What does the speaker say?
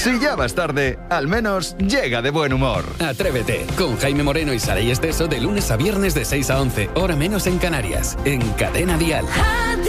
Si ya vas tarde, al menos llega de buen humor. Atrévete, con Jaime Moreno y Saray Esteso de lunes a viernes de 6 a 11, hora menos en Canarias, en Cadena Dial.